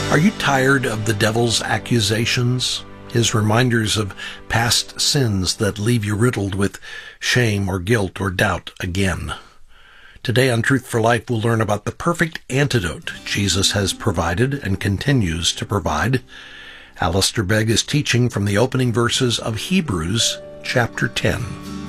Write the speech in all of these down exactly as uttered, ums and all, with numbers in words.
Are you tired of the devil's accusations? His reminders of past sins that leave you riddled with shame or guilt or doubt again. Today on Truth for Life, we'll learn about the perfect antidote Jesus has provided and continues to provide. Alistair Begg is teaching from the opening verses of Hebrews chapter ten.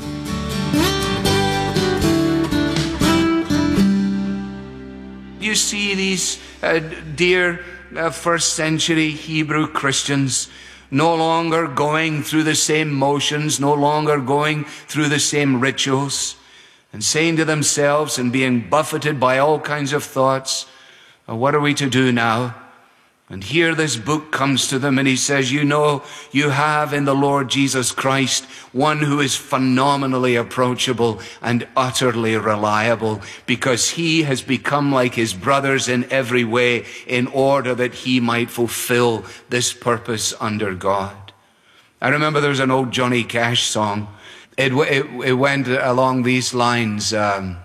You see these uh, dear uh, first century Hebrew Christians no longer going through the same motions, no longer going through the same rituals, and saying to themselves and being buffeted by all kinds of thoughts, oh, what are we to do now? And here this book comes to them and he says, you know, you have in the Lord Jesus Christ one who is phenomenally approachable and utterly reliable, because he has become like his brothers in every way in order that he might fulfill this purpose under God. I remember there was an old Johnny Cash song. It, it, it went along these lines. Um,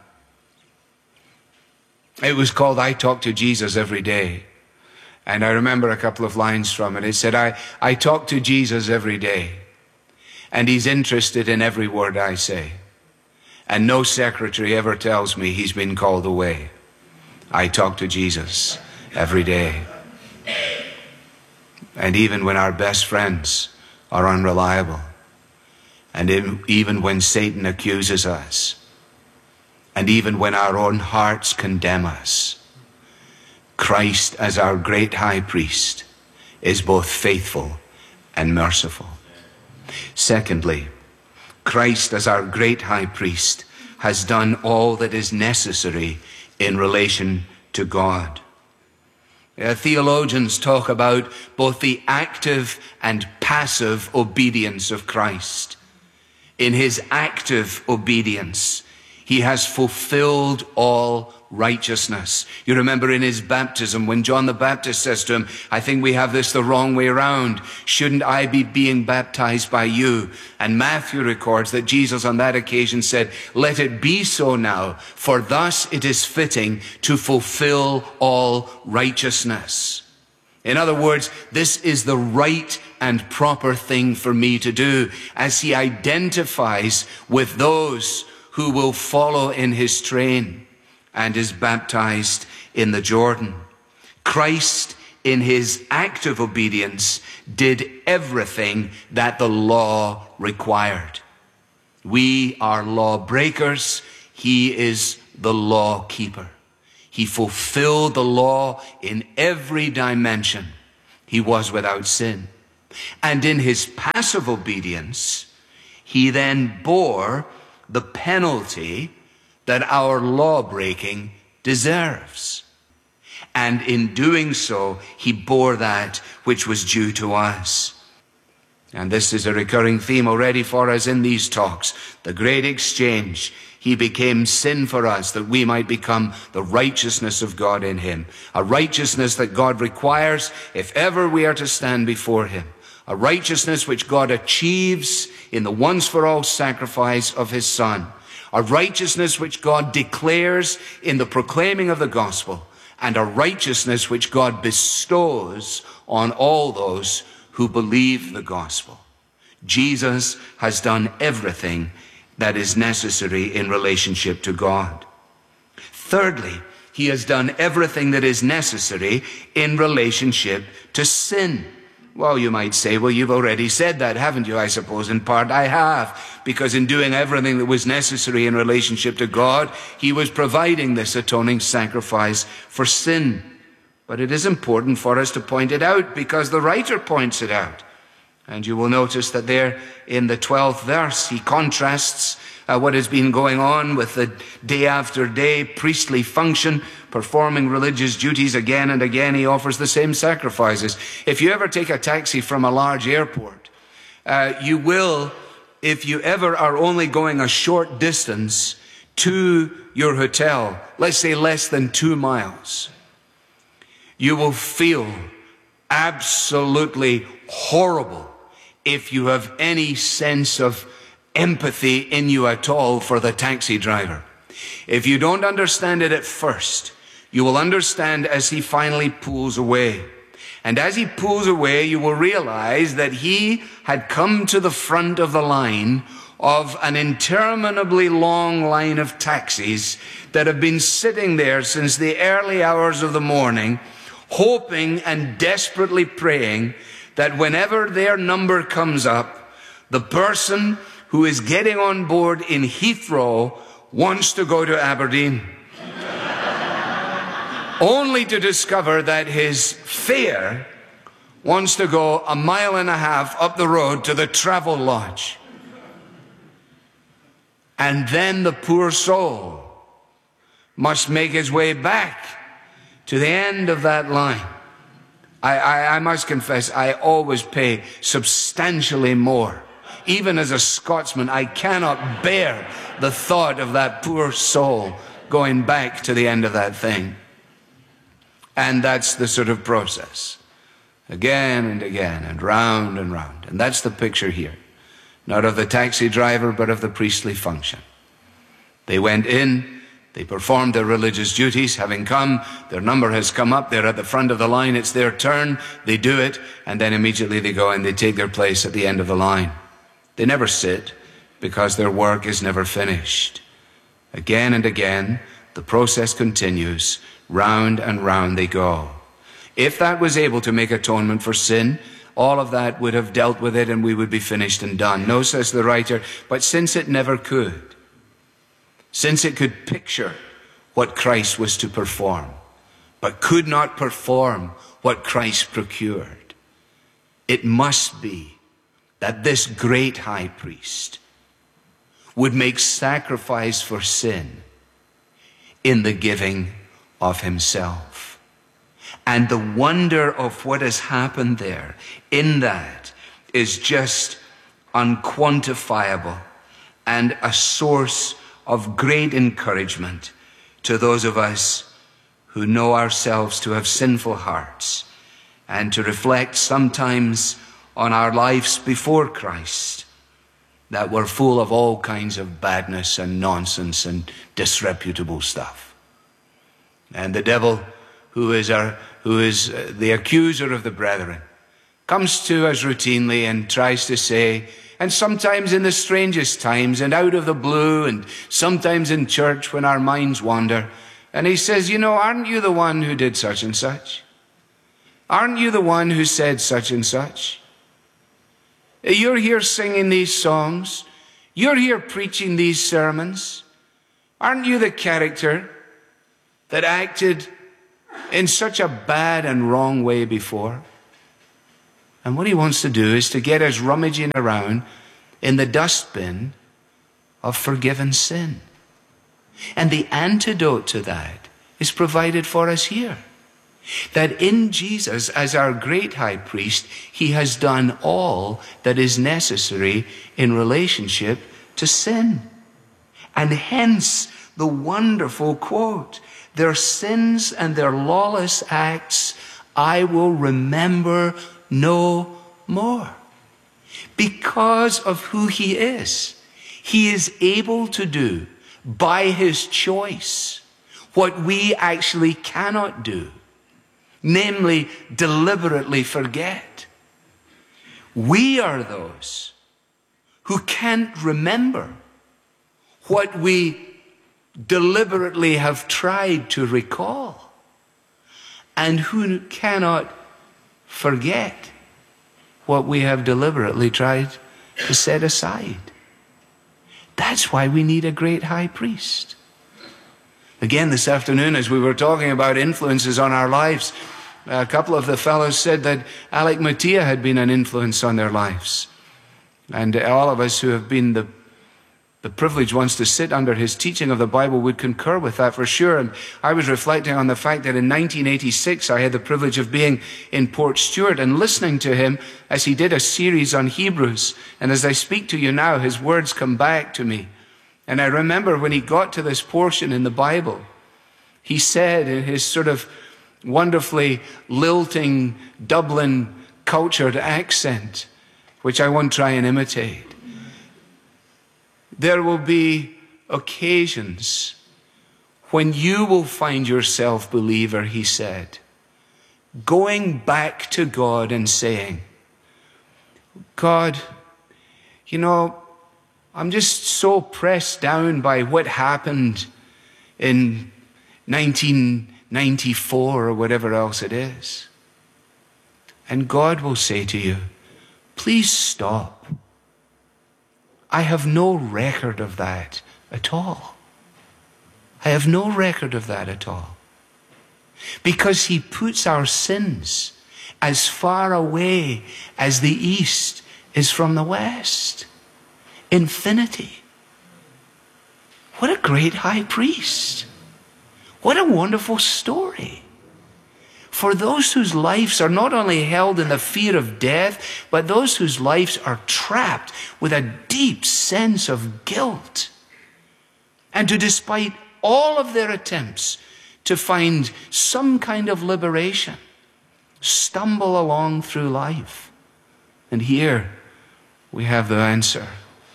it was called I Talk to Jesus Every Day. And I remember a couple of lines from it. It said, I, I talk to Jesus every day, and he's interested in every word I say. And no secretary ever tells me he's been called away. I talk to Jesus every day. And even when our best friends are unreliable, and in, even when Satan accuses us, and even when our own hearts condemn us, Christ, as our great high priest, is both faithful and merciful. Secondly, Christ, as our great high priest, has done all that is necessary in relation to God. Uh, theologians talk about both the active and passive obedience of Christ. In his active obedience, he has fulfilled all righteousness. You remember in his baptism, when John the Baptist says to him, I think we have this the wrong way around. Shouldn't I be being baptized by you? And Matthew records that Jesus on that occasion said, let it be so now, for thus it is fitting to fulfill all righteousness. In other words, this is the right and proper thing for me to do, as he identifies with those who will follow in his train and is baptized in the Jordan. Christ, in his active obedience, did everything that the law required. We are lawbreakers. He is the law keeper. He fulfilled the law in every dimension. He was without sin. And in his passive obedience, he then bore the penalty that our law-breaking deserves. And in doing so, he bore that which was due to us. And this is a recurring theme already for us in these talks. The great exchange. He became sin for us that we might become the righteousness of God in him. A righteousness that God requires if ever we are to stand before him. A righteousness which God achieves in the once-for-all sacrifice of his Son. A righteousness which God declares in the proclaiming of the gospel, and a righteousness which God bestows on all those who believe the gospel. Jesus has done everything that is necessary in relationship to God. Thirdly, he has done everything that is necessary in relationship to sin. Well, you might say, well, you've already said that, haven't you? I suppose in part I have, because in doing everything that was necessary in relationship to God, he was providing this atoning sacrifice for sin. But it is important for us to point it out, because the writer points it out. And you will notice that there in the twelfth verse, he contrasts uh, what has been going on with the day after day priestly function, performing religious duties again and again. He offers the same sacrifices. If you ever take a taxi from a large airport, uh, you will, if you ever are only going a short distance to your hotel, let's say less than two miles, you will feel absolutely horrible if you have any sense of empathy in you at all for the taxi driver. If you don't understand it at first, you will understand as he finally pulls away. And as he pulls away, you will realize that he had come to the front of the line of an interminably long line of taxis that have been sitting there since the early hours of the morning, hoping and desperately praying that whenever their number comes up, the person who is getting on board in Heathrow wants to go to Aberdeen. Only to discover that his fare wants to go a mile and a half up the road to the Travel Lodge. And then the poor soul must make his way back to the end of that line. I, I, I must confess, I always pay substantially more. Even as a Scotsman, I cannot bear the thought of that poor soul going back to the end of that thing. And that's the sort of process. Again and again, and round and round. And that's the picture here. Not of the taxi driver, but of the priestly function. They went in, they performed their religious duties. Having come, their number has come up, they're at the front of the line, it's their turn, they do it, and then immediately they go and they take their place at the end of the line. They never sit, because their work is never finished. Again and again, the process continues. Round and round they go. If that was able to make atonement for sin, all of that would have dealt with it and we would be finished and done. No, says the writer, but since it never could, since it could picture what Christ was to perform, but could not perform what Christ procured, it must be that this great high priest would make sacrifice for sin in the giving of himself. And the wonder of what has happened there in that is just unquantifiable and a source of great encouragement to those of us who know ourselves to have sinful hearts and to reflect sometimes on our lives before Christ that were full of all kinds of badness and nonsense and disreputable stuff. And the devil, who is our, who is the accuser of the brethren, comes to us routinely and tries to say, and sometimes in the strangest times and out of the blue, and sometimes in church when our minds wander, and he says, you know, aren't you the one who did such and such? Aren't you the one who said such and such? You're here singing these songs. You're here preaching these sermons. Aren't you the character that acted in such a bad and wrong way before? And what he wants to do is to get us rummaging around in the dustbin of forgiven sin. And the antidote to that is provided for us here. That in Jesus, as our great high priest, he has done all that is necessary in relationship to sin. And hence the wonderful quote, their sins and their lawless acts I will remember no more. Because of who he is, he is able to do by his choice what we actually cannot do, namely deliberately forget. We are those who can't remember what we deliberately have tried to recall, and who cannot forget what we have deliberately tried to set aside. That's why we need a great high priest. Again, this afternoon, as we were talking about influences on our lives, a couple of the fellows said that Alec Mattia had been an influence on their lives. And all of us who have been the the privileged ones to sit under his teaching of the Bible would concur with that for sure. And I was reflecting on the fact that in nineteen eighty-six, I had the privilege of being in Port Stewart and listening to him as he did a series on Hebrews. And as I speak to you now, his words come back to me. And I remember when he got to this portion in the Bible, he said in his sort of wonderfully lilting Dublin cultured accent, which I won't try and imitate, there will be occasions when you will find yourself, believer, he said, going back to God and saying, God, you know, I'm just so pressed down by what happened in nineteen ninety-four or whatever else it is. And God will say to you, please stop. I have no record of that at all. I have no record of that at all. Because he puts our sins as far away as the east is from the west. Infinity. What a great high priest. What a wonderful story. For those whose lives are not only held in the fear of death, but those whose lives are trapped with a deep sense of guilt. And to, despite all of their attempts to find some kind of liberation, stumble along through life. And here we have the answer.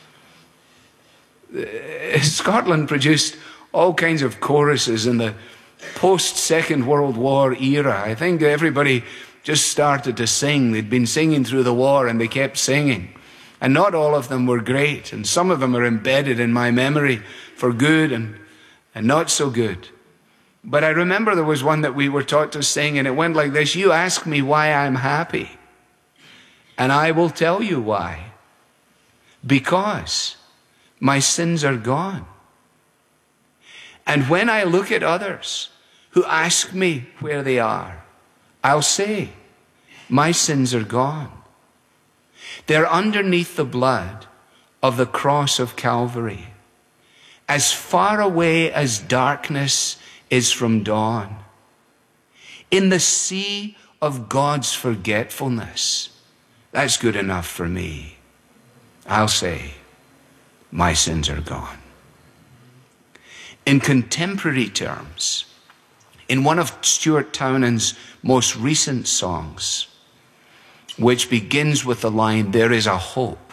Scotland produced all kinds of choruses in the post-Second World War era. I think everybody just started to sing. They'd been singing through the war and they kept singing. And not all of them were great. And some of them are embedded in my memory for good and, and not so good. But I remember there was one that we were taught to sing, and it went like this: you ask me why I'm happy, and I will tell you why. Because my sins are gone. And when I look at others who ask me where they are, I'll say, my sins are gone. They're underneath the blood of the cross of Calvary, as far away as darkness is from dawn. In the sea of God's forgetfulness, that's good enough for me. I'll say, my sins are gone. In contemporary terms, in one of Stuart Townend's most recent songs, which begins with the line, there is a hope,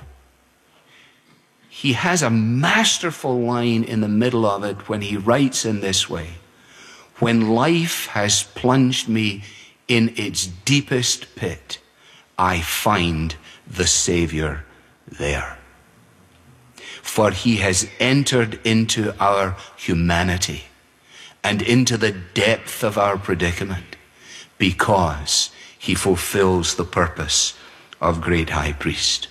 he has a masterful line in the middle of it when he writes in this way: when life has plunged me in its deepest pit, I find the Savior there. For he has entered into our humanity and into the depth of our predicament, because he fulfills the purpose of great high priest.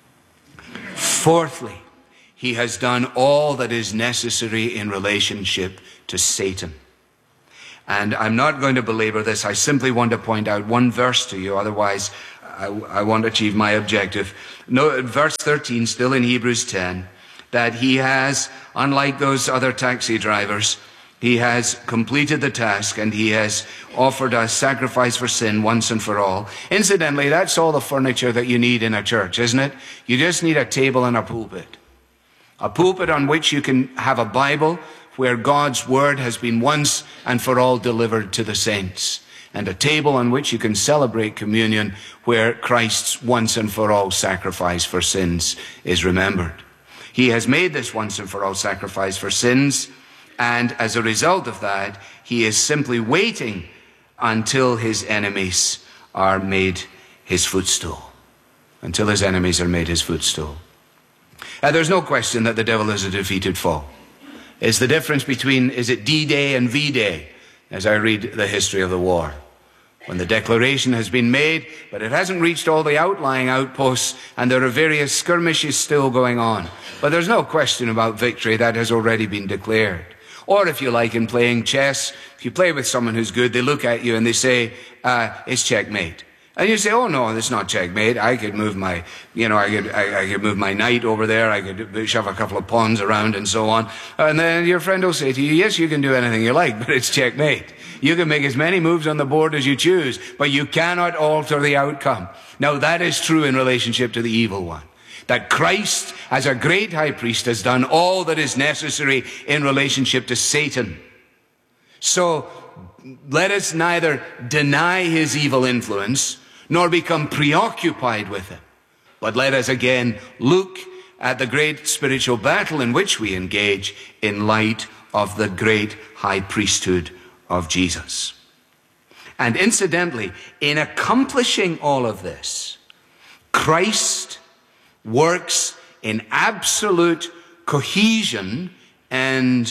Fourthly, he has done all that is necessary in relationship to Satan. And I'm not going to belabor this. I simply want to point out one verse to you. Otherwise, I, I won't achieve my objective. No, verse thirteen, still in Hebrews ten, that he has, unlike those other taxi drivers, he has completed the task and he has offered a sacrifice for sin once and for all. Incidentally, that's all the furniture that you need in a church, isn't it? You just need a table and a pulpit. A pulpit on which you can have a Bible where God's word has been once and for all delivered to the saints. And a table on which you can celebrate communion where Christ's once and for all sacrifice for sins is remembered. He has made this once and for all sacrifice for sins, and as a result of that, he is simply waiting until his enemies are made his footstool. Until his enemies are made his footstool. Uh, there's no question that the devil is a defeated foe. It's the difference between, is it D-Day and V-Day, as I read the history of the war. When the declaration has been made, but it hasn't reached all the outlying outposts, and there are various skirmishes still going on. But there's no question about victory. That has already been declared. Or if you like, in playing chess, if you play with someone who's good, they look at you and they say, uh, it's checkmate. And you say, oh no, it's not checkmate. I could move my, you know, I could, I, I could move my knight over there. I could shove a couple of pawns around and so on. And then your friend will say to you, yes, you can do anything you like, but it's checkmate. You can make as many moves on the board as you choose, but you cannot alter the outcome. Now that is true in relationship to the evil one. That Christ, as a great high priest, has done all that is necessary in relationship to Satan. So let us neither deny his evil influence, nor become preoccupied with him. But let us again look at the great spiritual battle in which we engage in light of the great high priesthood of Jesus. And incidentally, in accomplishing all of this, Christ works in absolute cohesion and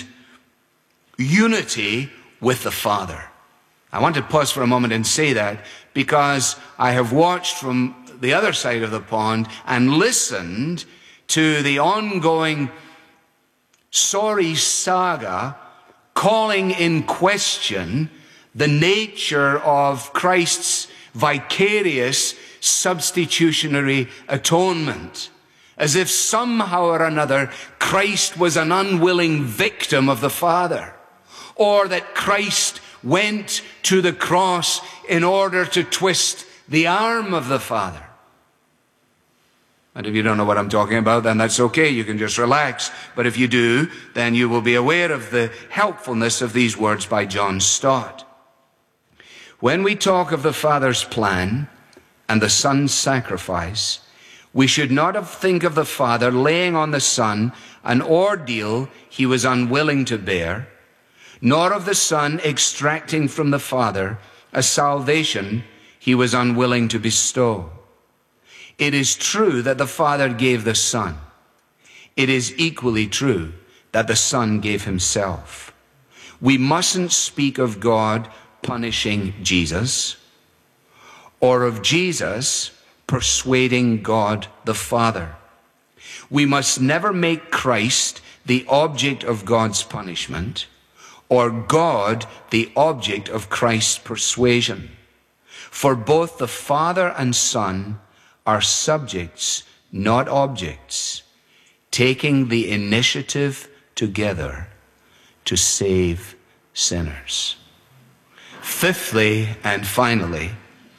unity with the Father. I want to pause for a moment and say that because I have watched from the other side of the pond and listened to the ongoing sorry saga calling in question the nature of Christ's vicarious substitutionary atonement, as if somehow or another Christ was an unwilling victim of the Father, or that Christ went to the cross in order to twist the arm of the Father. And if you don't know what I'm talking about, then that's okay. You can just relax. But if you do, then you will be aware of the helpfulness of these words by John Stott. When we talk of the Father's plan and the Son's sacrifice, we should not have think of the Father laying on the Son an ordeal he was unwilling to bear, nor of the Son extracting from the Father a salvation he was unwilling to bestow. It is true that the Father gave the Son. It is equally true that the Son gave himself. We mustn't speak of God punishing Jesus, or of Jesus persuading God the Father. We must never make Christ the object of God's punishment, or God the object of Christ's persuasion. For both the Father and Son are subjects, not objects, taking the initiative together to save sinners. Fifthly and finally,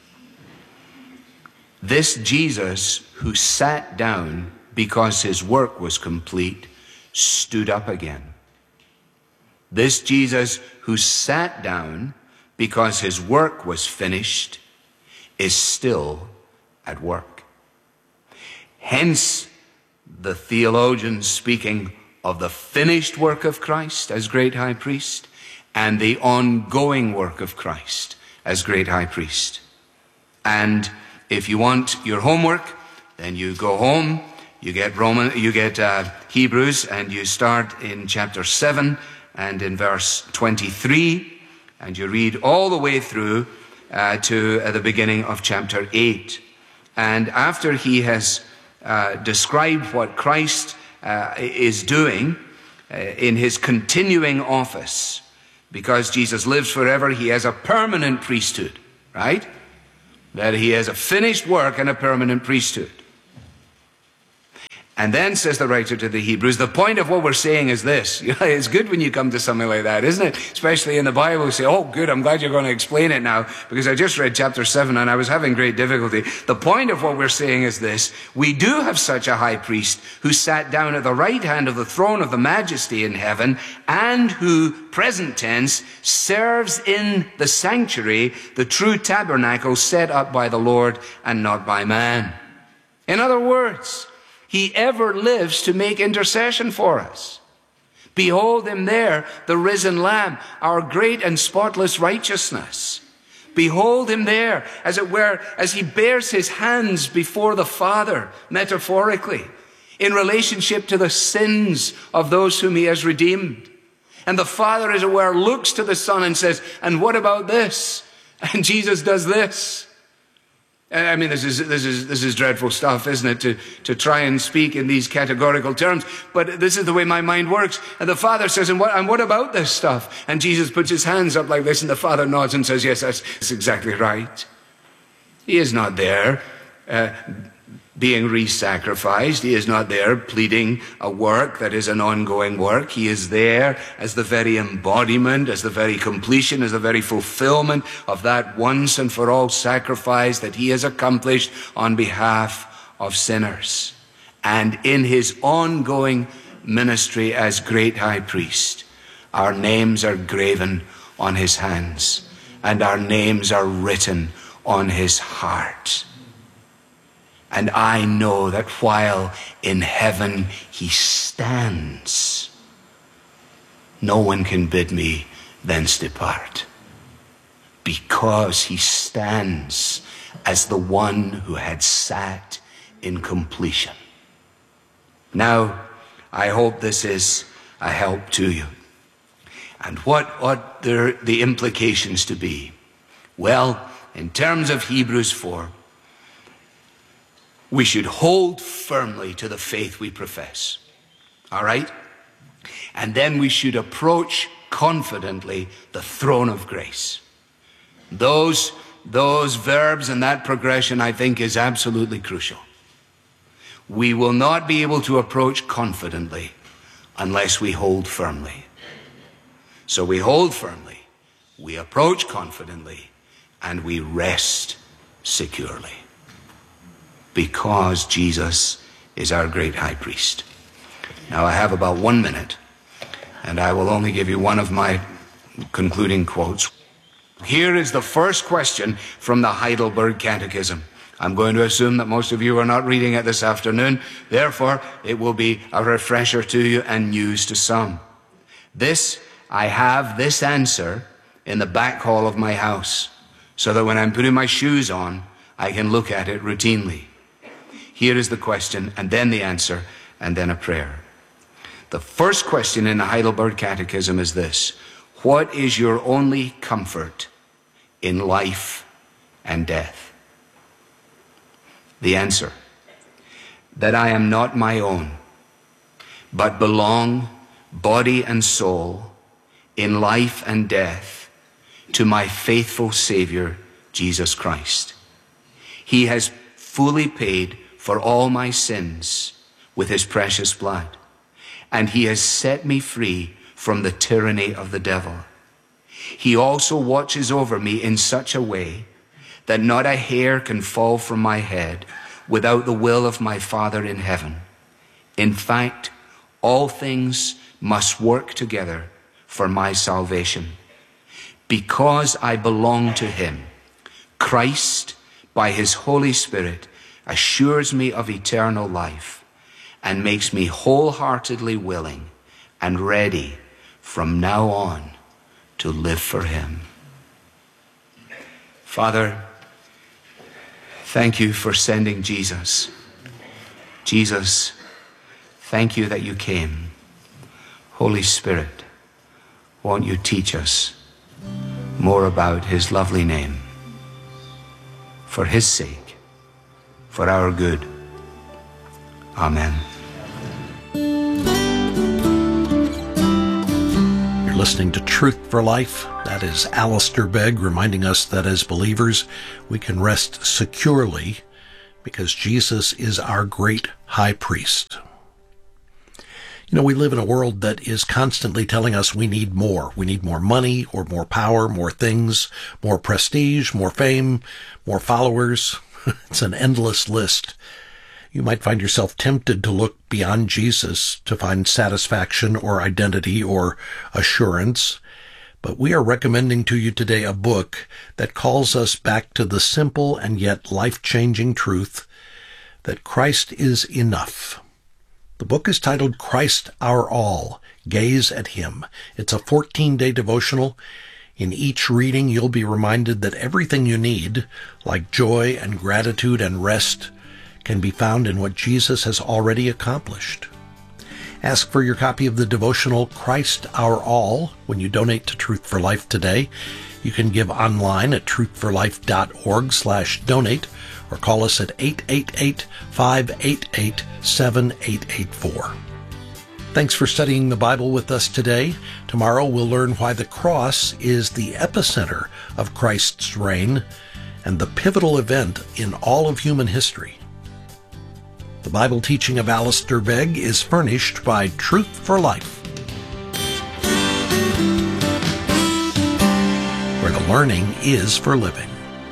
this Jesus who sat down because his work was complete stood up again. This Jesus who sat down because his work was finished is still at work. Hence, the theologians speaking of the finished work of Christ as great high priest and the ongoing work of Christ as great high priest. And if you want your homework, then you go home, you get Roman, you get uh, Hebrews, and you start in chapter seven and in verse twenty-three, and you read all the way through uh, to uh, the beginning of chapter eight. And after he has uh, described what Christ uh, is doing uh, in his continuing office, because Jesus lives forever, he has a permanent priesthood, right? That he has a finished work and a permanent priesthood. And then, says the writer to the Hebrews, the point of what we're saying is this. You know, it's good when you come to something like that, isn't it? Especially in the Bible, you say, oh, good, I'm glad you're going to explain it now, because I just read chapter seven and I was having great difficulty. The point of what we're saying is this. We do have such a high priest who sat down at the right hand of the throne of the majesty in heaven, and who, present tense, serves in the sanctuary, the true tabernacle set up by the Lord and not by man. In other words, he ever lives to make intercession for us. Behold him there, the risen Lamb, our great and spotless righteousness. Behold him there, as it were, as he bears his hands before the Father, metaphorically, in relationship to the sins of those whom he has redeemed. And the Father, as it were, looks to the Son and says, and what about this? And Jesus does this. I mean, this is, this is, this is dreadful stuff, isn't it, to, to try and speak in these categorical terms. But this is the way my mind works. And the Father says, and what, and what about this stuff? And Jesus puts his hands up like this, and the Father nods and says, yes, that's, that's exactly right. He is not there uh, being re-sacrificed. He is not there pleading a work that is an ongoing work. He is there as the very embodiment, as the very completion, as the very fulfillment of that once and for all sacrifice that he has accomplished on behalf of sinners. And in his ongoing ministry as great high priest, our names are graven on his hands, and our names are written on his heart. And I know that while in heaven he stands, no one can bid me thence depart. because he stands as the one who had sat in completion. Now, I hope this is a help to you. And what ought there, the implications to be? Well, in terms of Hebrews four, we should hold firmly to the faith we profess. All right? And then we should approach confidently the throne of grace. Those, those verbs and that progression, I think, is absolutely crucial. We will not be able to approach confidently unless we hold firmly. So we hold firmly, we approach confidently, and we rest securely. Because Jesus is our great high priest. Now I have about one minute, and I will only give you one of my concluding quotes. Here is the first question from the Heidelberg Catechism. I'm going to assume that most of you are not reading it this afternoon. Therefore, it will be a refresher to you and news to some. This, I have this answer in the back hall of my house, so that when I'm putting my shoes on, I can look at it routinely. Here is the question, and then the answer, and then a prayer. The first question in the Heidelberg Catechism is this: what is your only comfort in life and death? The answer: that I am not my own, but belong, body and soul, in life and death, to my faithful Savior, Jesus Christ. He has fully paid for all my sins with his precious blood, and he has set me free from the tyranny of the devil. He also watches over me in such a way that not a hair can fall from my head without the will of my Father in heaven. In fact, all things must work together for my salvation. Because I belong to him, Christ, by his Holy Spirit, assures me of eternal life and makes me wholeheartedly willing and ready from now on to live for him. Father, thank you for sending Jesus. Jesus, thank you that you came. Holy Spirit, won't you teach us more about his lovely name? For his sake, for our good. Amen. You're listening to Truth for Life. That is Alistair Begg reminding us that as believers we can rest securely because Jesus is our great high priest. You know, we live in a world that is constantly telling us we need more. We need more money or more power, more things, more prestige, more fame, more followers. It's an endless list. You might find yourself tempted to look beyond Jesus to find satisfaction or identity or assurance. But we are recommending to you today a book that calls us back to the simple and yet life-changing truth that Christ is enough. The book is titled Christ Our All, Gaze at Him. It's a fourteen-day devotional. In each reading, you'll be reminded that everything you need, like joy and gratitude and rest, can be found in what Jesus has already accomplished. Ask for your copy of the devotional Christ Our All when you donate to Truth for Life today. You can give online at truthforlife.org slash donate or call us at eight eight eight, five eight eight, seven eight eight four. Thanks for studying the Bible with us today. Tomorrow we'll learn why the cross is the epicenter of Christ's reign and the pivotal event in all of human history. The Bible teaching of Alistair Begg is furnished by Truth for Life, where the learning is for living.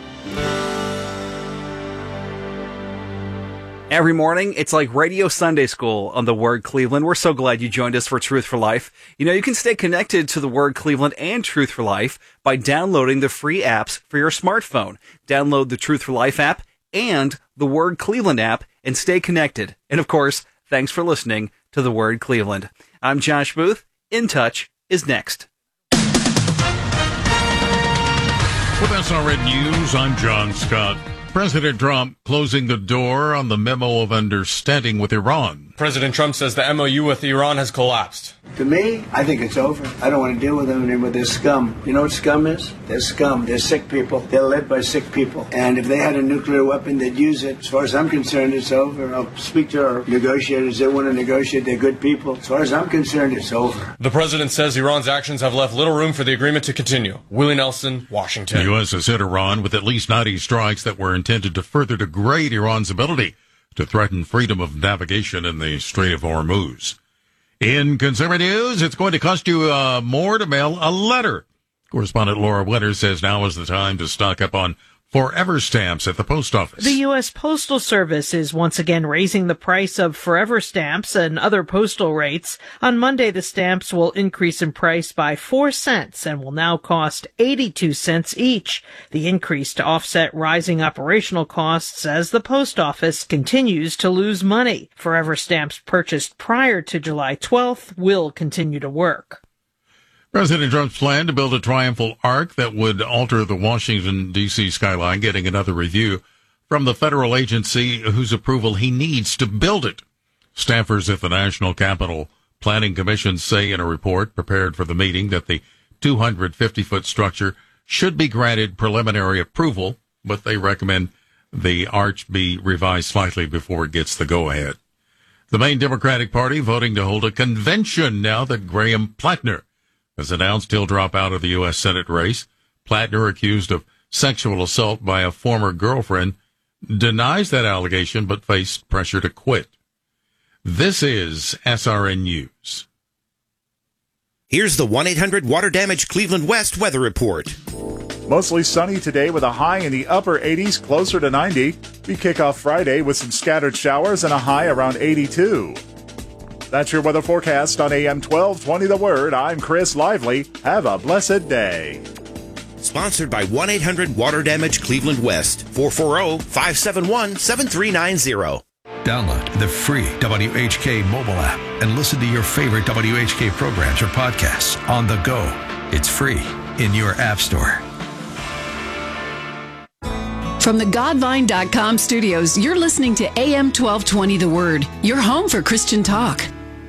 Every morning, it's like Radio Sunday School on the Word Cleveland. We're so glad you joined us for Truth for Life. You know, you can stay connected to the Word Cleveland and Truth for Life by downloading the free apps for your smartphone. Download the Truth for Life app and the Word Cleveland app and stay connected. And of course, thanks for listening to the Word Cleveland. I'm Josh Booth. In Touch is next. With S R N News, I'm John Scott. President Trump closing the door on the memo of understanding with Iran. President Trump says the M O U with Iran has collapsed. To me, I think it's over. I don't want to deal with them anymore. They're scum. You know what scum is? They're scum. They're sick people. They're led by sick people. And if they had a nuclear weapon, they'd use it. As far as I'm concerned, it's over. I'll speak to our negotiators. They want to negotiate. They're good people. As far as I'm concerned, it's over. The president says Iran's actions have left little room for the agreement to continue. Willie Nelson, Washington. The U S has hit Iran with at least ninety strikes that were intended to further degrade Iran's ability to threaten freedom of navigation in the Strait of Hormuz. In consumer news, it's going to cost you uh, more to mail a letter. Correspondent Laura Winters says now is the time to stock up on Forever stamps at the post office. The U S. Postal Service is once again raising the price of Forever stamps and other postal rates. On Monday, the stamps will increase in price by four cents and will now cost eighty-two cents each. The increase to offset rising operational costs as the post office continues to lose money. Forever stamps purchased prior to July twelfth will continue to work. President Trump's plan to build a triumphal arch that would alter the Washington, D C skyline getting another review from the federal agency whose approval he needs to build it. Staffers at the National Capital Planning Commission say in a report prepared for the meeting that the two hundred fifty foot structure should be granted preliminary approval, but they recommend the arch be revised slightly before it gets the go-ahead. The main Democratic Party voting to hold a convention now that Graham Plattner has announced he'll drop out of the U S. Senate race. Plattner, accused of sexual assault by a former girlfriend, denies that allegation but faced pressure to quit. This is S R N News. Here's the one eight hundred Water Damage Cleveland West weather report. Mostly sunny today with a high in the upper eighties, closer to ninety. We kick off Friday with some scattered showers and a high around eighty-two. That's your weather forecast on A M twelve twenty The Word. I'm Chris Lively. Have a blessed day. Sponsored by one eight hundred Water Damage Cleveland West. four four zero, five seven one, seven three nine zero. Download the free W H K mobile app and listen to your favorite W H K programs or podcasts on the go. It's free in your app store. From the Godvine dot com studios, you're listening to A M twelve twenty The Word, your home for Christian talk.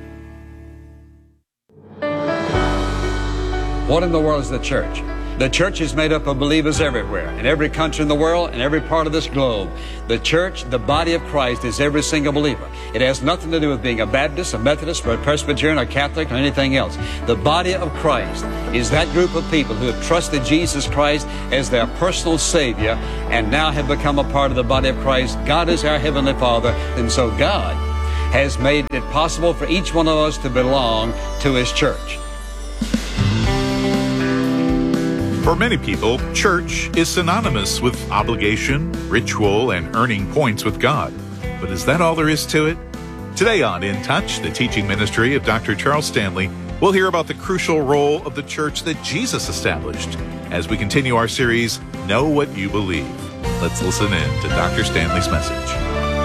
What in the world is the church? The church is made up of believers everywhere, in every country in the world, in every part of this globe. The church, the body of Christ, is every single believer. It has nothing to do with being a Baptist, a Methodist, or a Presbyterian, or Catholic, or anything else. The body of Christ is that group of people who have trusted Jesus Christ as their personal Savior and now have become a part of the body of Christ. God is our Heavenly Father, and so God has made it possible for each one of us to belong to His church. For many people, church is synonymous with obligation, ritual, and earning points with God. But is that all there is to it? Today on In Touch, the teaching ministry of Doctor Charles Stanley, we'll hear about the crucial role of the church that Jesus established as we continue our series, Know What You Believe. Let's listen in to Doctor Stanley's message.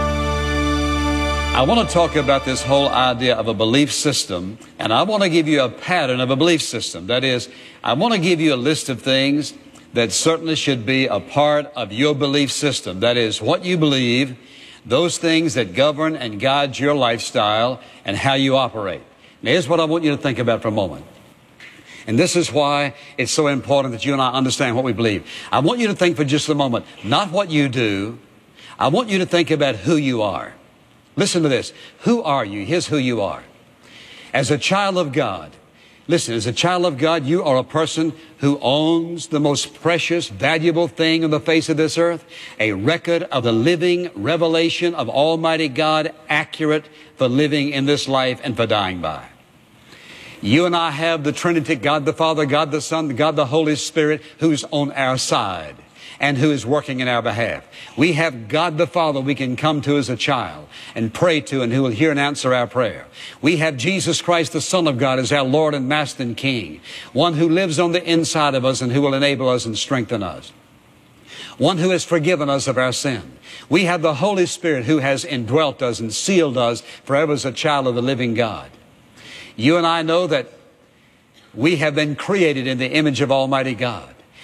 I want to talk about this whole idea of a belief system, and I want to give you a pattern of a belief system. That is, I want to give you a list of things that certainly should be a part of your belief system. That is, what you believe, those things that govern and guide your lifestyle and how you operate. Now, here's what I want you to think about for a moment. And this is why it's so important that you and I understand what we believe. I want you to think for just a moment, not what you do. I want you to think about who you are. Listen to this. Who are you? Here's who you are. As a child of God, listen, as a child of God, you are a person who owns the most precious, valuable thing on the face of this earth, a record of the living revelation of Almighty God, accurate for living in this life and for dying by. You and I have the Trinity, God the Father, God the Son, God the Holy Spirit, who's on our side and who is working in our behalf. We have God the Father we can come to as a child and pray to, and who will hear and answer our prayer. We have Jesus Christ, the Son of God, as our Lord and Master and King, one who lives on the inside of us and who will enable us and strengthen us, one who has forgiven us of our sin. We have the Holy Spirit who has indwelt us and sealed us forever as a child of the living God. You and I know that we have been created in the image of Almighty God.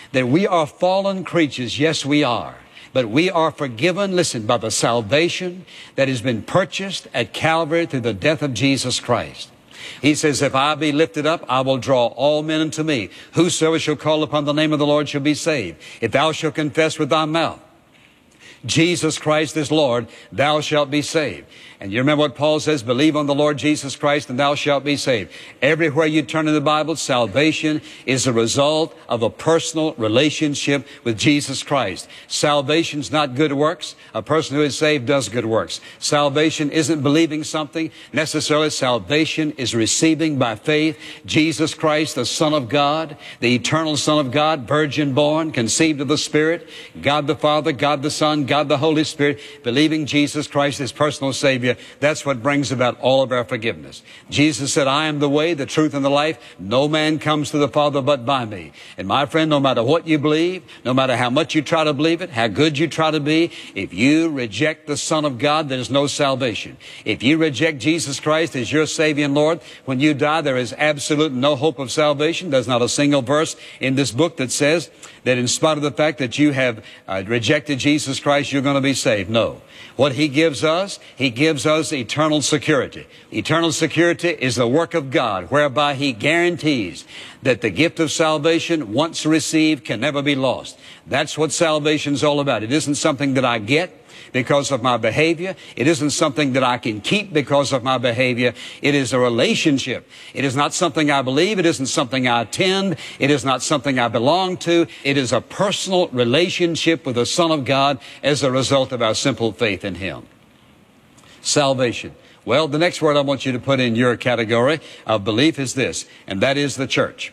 that we are fallen creatures. Yes, we are. But we are forgiven, listen, by the salvation that has been purchased at Calvary through the death of Jesus Christ. He says, if I be lifted up, I will draw all men unto me. Whosoever shall call upon the name of the Lord shall be saved. If thou shalt confess with thy mouth Jesus Christ is Lord, thou shalt be saved. And you remember what Paul says, believe on the Lord Jesus Christ and thou shalt be saved. Everywhere you turn in the Bible, salvation is a result of a personal relationship with Jesus Christ. Salvation's not good works. A person who is saved does good works. Salvation isn't believing something. Necessarily, salvation is receiving by faith Jesus Christ, the Son of God, the eternal Son of God, virgin born, conceived of the Spirit, God the Father, God the Son, God the Holy Spirit, believing Jesus Christ as personal Savior. That's what brings about all of our forgiveness. Jesus said, I am the way, the truth, and the life. No man comes to the Father but by me. And my friend, no matter what you believe, no matter how much you try to believe it, how good you try to be, if you reject the Son of God, there's no salvation. If you reject Jesus Christ as your Savior and Lord, when you die, there is absolute no hope of salvation. There's not a single verse in this book that says that in spite of the fact that you have uh, rejected Jesus Christ, you're going to be saved. No. What He gives us, He gives us eternal security. Eternal security is the work of God, whereby He guarantees that the gift of salvation, once received, can never be lost. That's what salvation's all about. It isn't something that I get because of my behavior. It isn't something that I can keep because of my behavior. It is a relationship. It is not something I believe. It isn't something I attend. It is not something I belong to. It is a personal relationship with the Son of God as a result of our simple faith in Him. Salvation. Well, the next word I want you to put in your category of belief is this, and that is the church.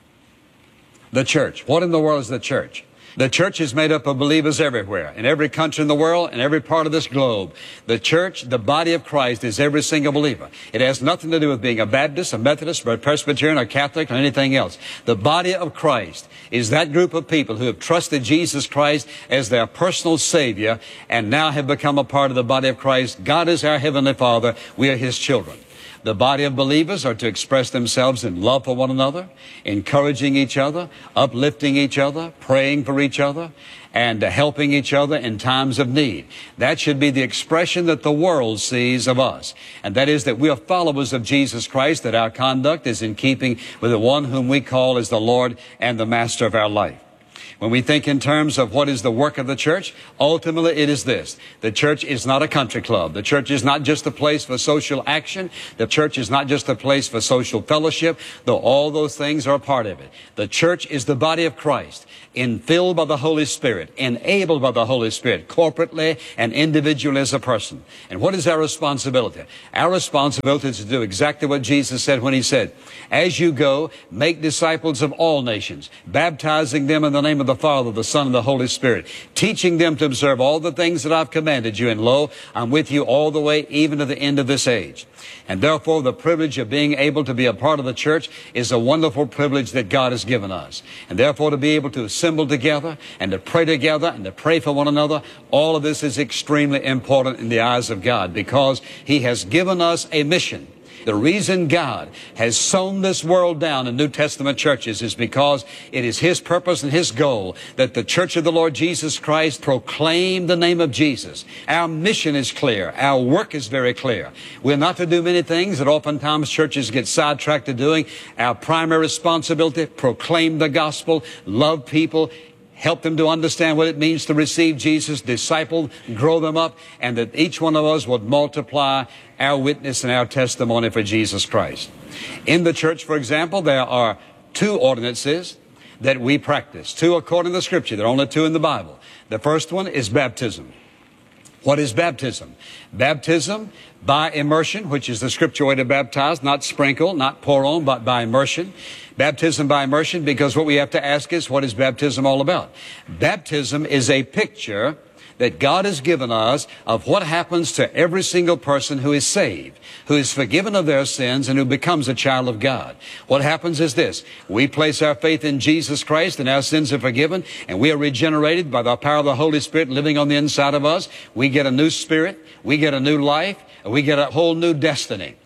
The church. What in the world is the church? The church is made up of believers everywhere, in every country in the world, in every part of this globe. The church, the body of Christ, is every single believer. It has nothing to do with being a Baptist, a Methodist, or a Presbyterian, or Catholic, or anything else. The body of Christ is that group of people who have trusted Jesus Christ as their personal Savior and now have become a part of the body of Christ. God is our Heavenly Father. We are His children. The body of believers are to express themselves in love for one another, encouraging each other, uplifting each other, praying for each other, and helping each other in times of need. That should be the expression that the world sees of us. And that is that we are followers of Jesus Christ, that our conduct is in keeping with the one whom we call as the Lord and the Master of our life. When we think in terms of what is the work of the church, ultimately it is this. The church is not a country club. The church is not just a place for social action. The church is not just a place for social fellowship, though all those things are a part of it. The church is the body of Christ, infilled by the Holy Spirit, enabled by the Holy Spirit, corporately and individually as a person. And what is our responsibility? Our responsibility is to do exactly what Jesus said when He said, as you go, make disciples of all nations, baptizing them in the name of the Father, the Son, and the Holy Spirit, teaching them to observe all the things that I've commanded you, and lo, I'm with you all the way, even to the end of this age. And therefore, the privilege of being able to be a part of the church is a wonderful privilege that God has given us. And therefore, to be able to assemble together and to pray together and to pray for one another, all of this is extremely important in the eyes of God, because He has given us a mission. The reason God has sown this world down in New Testament churches is because it is His purpose and His goal that the church of the Lord Jesus Christ proclaim the name of Jesus. Our mission is clear. Our work is very clear. We're not to do many things that oftentimes churches get sidetracked to doing. Our primary responsibility, proclaim the gospel, love people, help them to understand what it means to receive Jesus, disciple, grow them up, and that each one of us would multiply our witness and our testimony for Jesus Christ. In the church, for example, there are two ordinances that we practice. Two according to the Scripture. There are only two in the Bible. The first one is baptism. What is baptism? Baptism by immersion, which is the Scripture way to baptize, not sprinkle, not pour on, but by immersion. Baptism by immersion, because what we have to ask is, what is baptism all about? Baptism is a picture that God has given us of what happens to every single person who is saved, who is forgiven of their sins, and who becomes a child of God. What happens is this. We place our faith in Jesus Christ, and our sins are forgiven, and we are regenerated by the power of the Holy Spirit living on the inside of us. We get a new spirit. We get a new life. And we get a whole new destiny.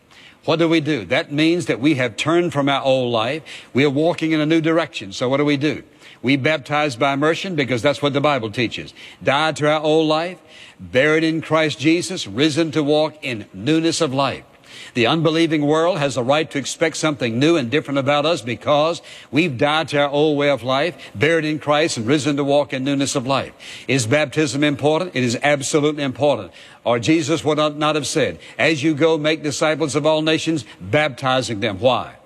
What do we do? That means that we have turned from our old life. We are walking in a new direction. So what do we do? We baptize by immersion because that's what the Bible teaches. Died to our old life, buried in Christ Jesus, risen to walk in newness of life. The unbelieving world has a right to expect something new and different about us because we've died to our old way of life, buried in Christ, and risen to walk in newness of life. Is baptism important? It is absolutely important. Or Jesus would not have said, as you go, make disciples of all nations, baptizing them. Why?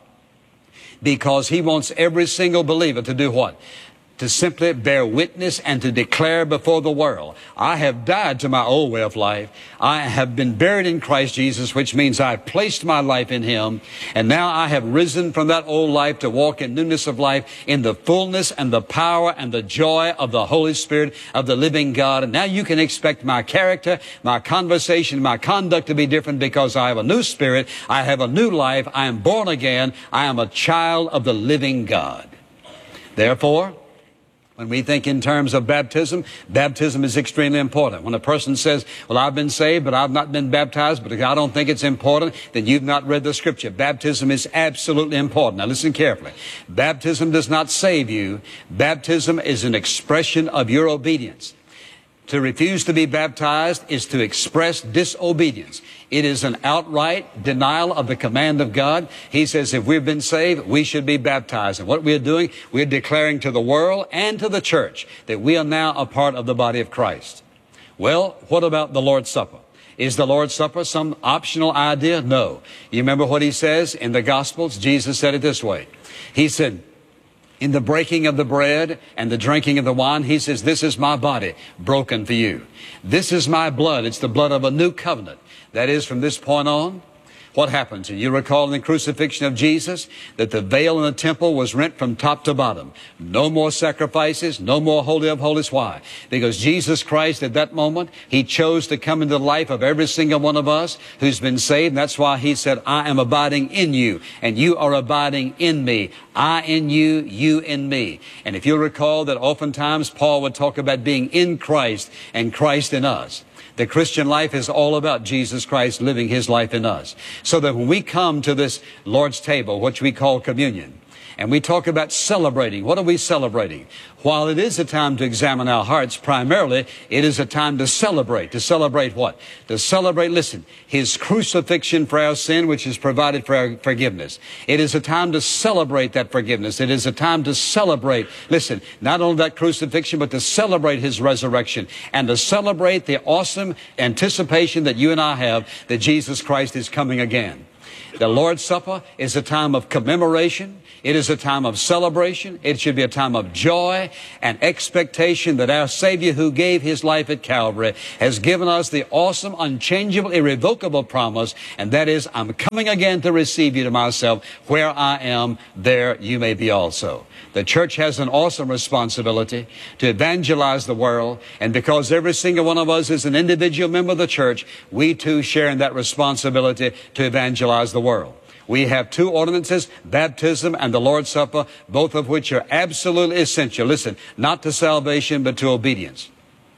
Because he wants every single believer to do what? To simply bear witness and to declare before the world, I have died to my old way of life. I have been buried in Christ Jesus, which means I have placed my life in him. And now I have risen from that old life to walk in newness of life in the fullness and the power and the joy of the Holy Spirit of the living God. And now you can expect my character, my conversation, my conduct to be different because I have a new spirit. I have a new life. I am born again. I am a child of the living God. Therefore, when we think in terms of baptism, baptism is extremely important. When a person says, well, I've been saved, but I've not been baptized, but I don't think it's important, then you've not read the Scripture. Baptism is absolutely important. Now listen carefully. Baptism does not save you. Baptism is an expression of your obedience. To refuse to be baptized is to express disobedience. It is an outright denial of the command of God. He says if we've been saved, we should be baptized. And what we're doing, we're declaring to the world and to the church that we are now a part of the body of Christ. Well, what about the Lord's Supper? Is the Lord's Supper some optional idea? No. You remember what he says in the Gospels? Jesus said it this way. He said, in the breaking of the bread and the drinking of the wine, he says, this is my body broken for you. This is my blood. It's the blood of a new covenant. That is, from this point on, what happens? And you recall in the crucifixion of Jesus that the veil in the temple was rent from top to bottom. No more sacrifices, no more Holy of Holies. Why? Because Jesus Christ at that moment, he chose to come into the life of every single one of us who's been saved. And that's why he said, I am abiding in you and you are abiding in me. I in you, you in me. And if you'll recall that oftentimes Paul would talk about being in Christ and Christ in us. The Christian life is all about Jesus Christ living his life in us. So that when we come to this Lord's table, which we call communion, and we talk about celebrating, what are we celebrating? While it is a time to examine our hearts, primarily, it is a time to celebrate. To celebrate what? To celebrate, listen, his crucifixion for our sin, which is provided for our forgiveness. It is a time to celebrate that forgiveness. It is a time to celebrate, listen, not only that crucifixion, but to celebrate his resurrection and to celebrate the awesome anticipation that you and I have that Jesus Christ is coming again. The Lord's Supper is a time of commemoration. It is a time of celebration. It should be a time of joy and expectation that our Savior who gave his life at Calvary has given us the awesome, unchangeable, irrevocable promise, and that is, I'm coming again to receive you to myself. Where I am, there you may be also. The church has an awesome responsibility to evangelize the world, and because every single one of us is an individual member of the church, we too share in that responsibility to evangelize the world. We have two ordinances, baptism and the Lord's Supper, both of which are absolutely essential. Listen, not to salvation, but to obedience.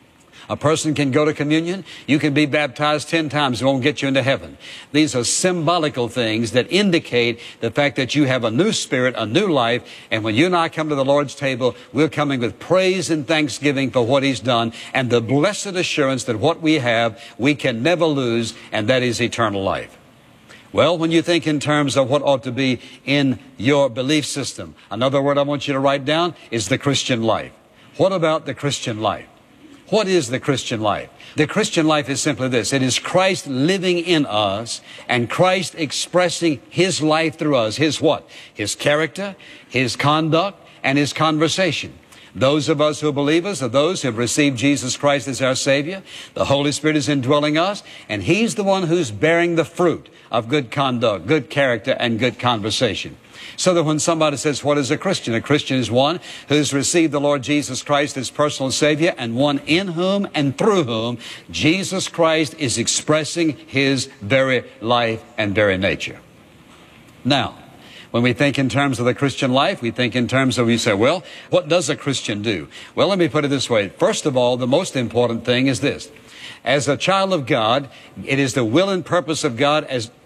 A person can go to communion. You can be baptized ten times. It won't get you into heaven. These are symbolical things that indicate the fact that you have a new spirit, a new life. And when you and I come to the Lord's table, we're coming with praise and thanksgiving for what he's done and the blessed assurance that what we have, we can never lose, and that is eternal life. Well, when you think in terms of what ought to be in your belief system, another word I want you to write down is the Christian life. What about the Christian life? What is the Christian life? The Christian life is simply this. It is Christ living in us and Christ expressing his life through us. His what? His character, his conduct, and his conversation. Those of us who are believers are those who have received Jesus Christ as our Savior. The Holy Spirit is indwelling us, and he's the one who's bearing the fruit of good conduct, good character, and good conversation. So that when somebody says, what is a Christian? A Christian is one who's received the Lord Jesus Christ as personal Savior, and one in whom and through whom Jesus Christ is expressing his very life and very nature. Now, when we think in terms of the Christian life, we think in terms of, we say, well, what does a Christian do? Well, let me put it this way. First of all, the most important thing is this. As a child of God, it is the will and purpose of God as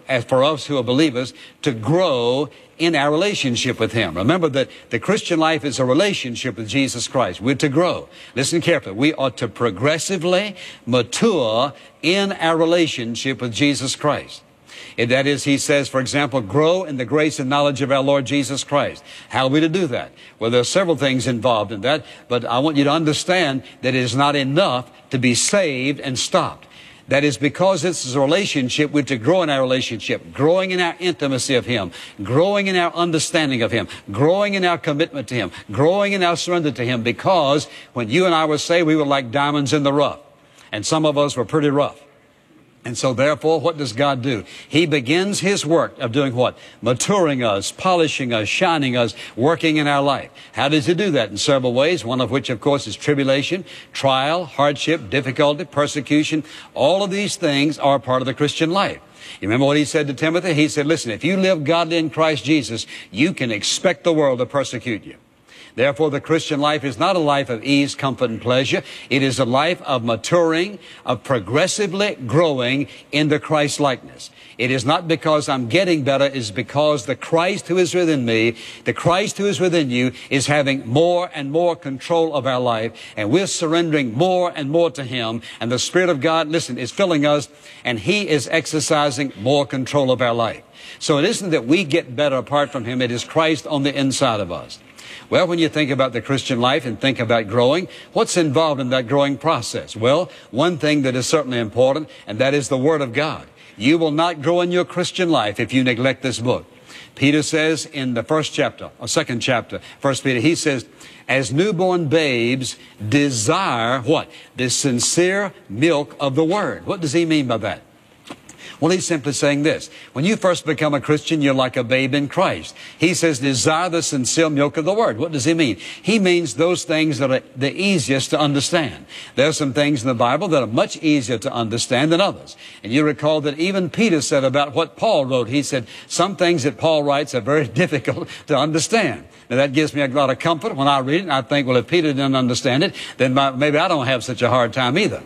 as for us who are believers, to grow in our relationship with Him. Remember that the Christian life is a relationship with Jesus Christ. We're to grow. Listen carefully. We are to progressively mature in our relationship with Jesus Christ. And that is, he says, for example, grow in the grace and knowledge of our Lord Jesus Christ. How are we to do that? Well, there are several things involved in that, but I want you to understand that it is not enough to be saved and stopped. That is, because this is a relationship, we're to grow in our relationship, growing in our intimacy of Him, growing in our understanding of Him, growing in our commitment to Him, growing in our surrender to Him, because when you and I were saved, we were like diamonds in the rough, and some of us were pretty rough. And so therefore, what does God do? He begins His work of doing what? Maturing us, polishing us, shining us, working in our life. How does He do that? In several ways, one of which, of course, is tribulation, trial, hardship, difficulty, persecution. All of these things are part of the Christian life. You remember what He said to Timothy? He said, listen, if you live godly in Christ Jesus, you can expect the world to persecute you. Therefore, the Christian life is not a life of ease, comfort, and pleasure. It is a life of maturing, of progressively growing into Christ likeness. It is not because I'm getting better, it is because the Christ who is within me, the Christ who is within you, is having more and more control of our life, and we're surrendering more and more to Him, and the Spirit of God, listen, is filling us, and He is exercising more control of our life. So it isn't that we get better apart from Him, it is Christ on the inside of us. Well, when you think about the Christian life and think about growing, what's involved in that growing process? Well, one thing that is certainly important, and that is the Word of God. You will not grow in your Christian life if you neglect this book. Peter says in the first chapter, or second chapter, First Peter, he says, as newborn babes desire what? The sincere milk of the Word. What does he mean by that? Well, he's simply saying this. When you first become a Christian, you're like a babe in Christ. He says, desire the sincere milk of the Word. What does he mean? He means those things that are the easiest to understand. There are some things in the Bible that are much easier to understand than others. And you recall that even Peter said about what Paul wrote. He said, some things that Paul writes are very difficult to understand. Now, that gives me a lot of comfort when I read it, and I think, well, if Peter didn't understand it, then maybe I don't have such a hard time either.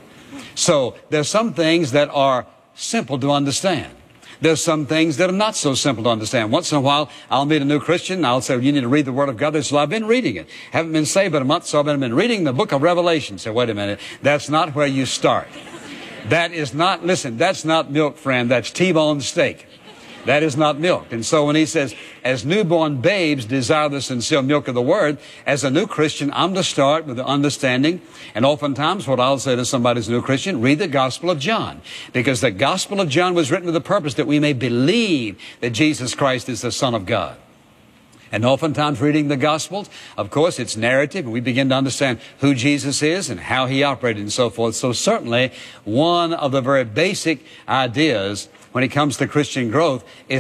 So there's some things that are simple to understand. There's some things that are not so simple to understand. Once in a while, I'll meet a new Christian, and I'll say, well, you need to read the Word of God. They say, well, I've been reading it. Haven't been saved but a month, so I've been reading the book of Revelation. So wait a minute. That's not where you start. That is not, listen, that's not milk, friend. That's T-bone steak. That is not milk. And so when he says, as newborn babes desire the sincere milk of the Word, as a new Christian, I'm to start with the understanding. And oftentimes what I'll say to somebody who's a new Christian, read the Gospel of John. Because the Gospel of John was written with the purpose that we may believe that Jesus Christ is the Son of God. And oftentimes reading the Gospels, of course, it's narrative, and we begin to understand who Jesus is and how He operated and so forth. So certainly one of the very basic ideas when it comes to Christian growth is